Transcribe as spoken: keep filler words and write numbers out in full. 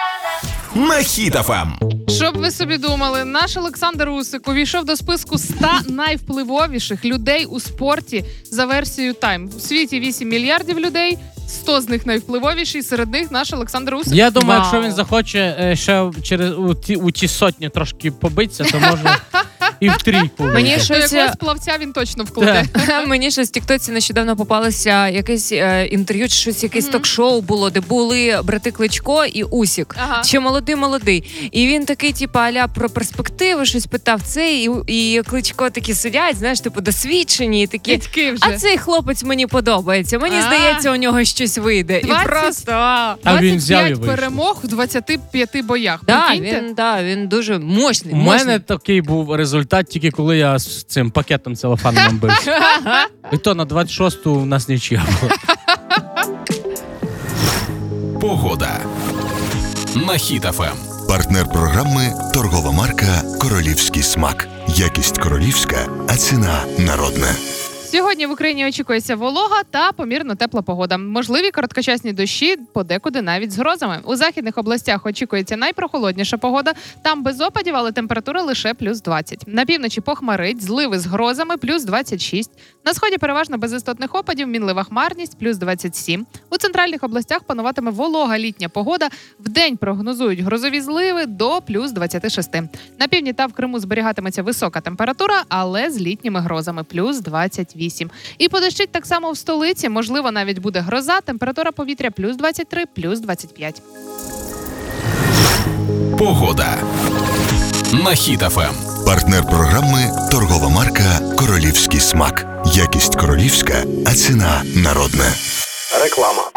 на Хіт еф ем. Щоб ви собі думали, наш Олександр Усик увійшов до списку ста найвпливовіших людей у спорті за версією Time. У світі вісім мільярдів людей, сто з них найвпливовіші, серед них наш Олександр Усик. Я думаю, Вау. якщо він захоче е, ще через у ті, у ті сотні трошки побитися, то може і в трійку. Мені вийде. До щось... якогось плавця він точно вкладе. Мені щось в тіктоці нещодавно попалося якесь е, інтерв'ю, чи щось якесь Мгм. ток-шоу було, де були брати Кличко і Усік. Ага. Ще молодий-молодий. І він такий, типу, аля про перспективи, щось питав цей, і, і Кличко такі сидять, знаєш, типу, досвідчені, і такі. Дядьки вже. А цей хлопець мені подобається. Мені А. здається, у нього щось вийде. двадцять І просто... а. А він взяв і двадцять п'ять вийшов. перемог в двадцяти п'яти боях. Да, Прикиньте? він, да, він дуже мощний. У мощний. мене такий був результат, тільки коли я з цим пакетом целофановим бився. І то на двадцять шосту у нас нічия була. Погода на Хіт еф ем. Партнер програми – торгова марка «Королівський смак». Якість королівська, а ціна народна. Сьогодні в Україні очікується волога та помірно тепла погода. Можливі короткочасні дощі, подекуди навіть з грозами. У західних областях очікується найпрохолодніша погода. Там без опадів, але температура лише плюс двадцять. На півночі похмарить, зливи з грозами плюс двадцять шість. На сході переважно без істотних опадів, мінлива хмарність плюс двадцять сім. У центральних областях пануватиме волога літня погода. Вдень прогнозують грозові зливи до плюс двадцять шість. На півдні та в Криму зберігатиметься висока температура, але з літніми грозами плюс двадцять вісім. І подощить так само в столиці, можливо, навіть буде гроза, температура повітря плюс двадцять три, плюс двадцять п'ять. Погода на Хіт еф ем. Партнер програми – торгова марка «Королівський смак». Якість королівська, а ціна народна. Реклама.